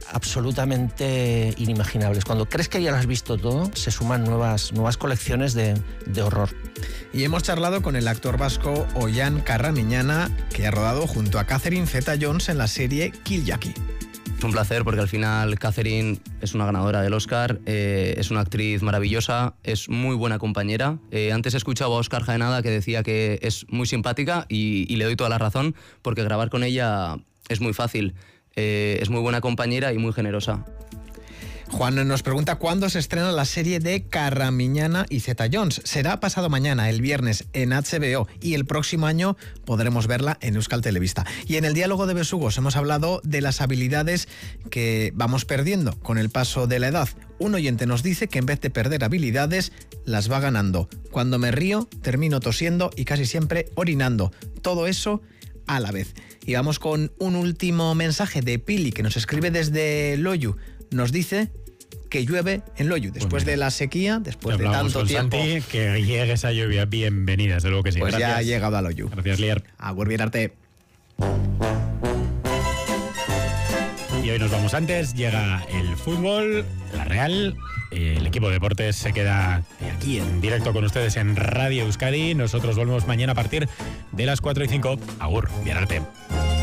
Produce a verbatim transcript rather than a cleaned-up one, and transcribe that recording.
absolutamente inimaginables. Cuando crees que ya lo has visto todo, se suman nuevas, nuevas colecciones de, de horror. Y hemos charlado con el actor vasco Ollán Carramiñana, que ha rodado junto a Catherine Zeta-Jones en la serie Kill Jackie. Es un placer porque al final Catherine es una ganadora del Oscar, eh, es una actriz maravillosa, es muy buena compañera. Eh, antes he escuchado a Óscar Jaenada que decía que es muy simpática y, y le doy toda la razón porque grabar con ella es muy fácil. Eh, es muy buena compañera y muy generosa. Juan nos pregunta cuándo se estrena la serie de Carramiñana y Zeta-Jones. Será pasado mañana, el viernes, en H B O, y el próximo año podremos verla en Euskal Telebista. Y en el diálogo de Besugos hemos hablado de las habilidades que vamos perdiendo con el paso de la edad. Un oyente nos dice que en vez de perder habilidades, las va ganando. Cuando me río, termino tosiendo y casi siempre orinando. Todo eso a la vez. Y vamos con un último mensaje de Pili, que nos escribe desde Loiu. Nos dice que llueve en Loiu, después pues de la sequía, después de tanto tiempo. Santi, que llegue esa lluvia, bienvenida, desde luego que sí. Pues Gracias. ya ha llegado a Loiu. Gracias, Lier. Agur bien arte. Y hoy nos vamos antes, llega el fútbol, la Real, el equipo de deportes se queda aquí en directo con ustedes en Radio Euskadi. Nosotros volvemos mañana a partir de las cuatro y cinco. Agur, bien arte.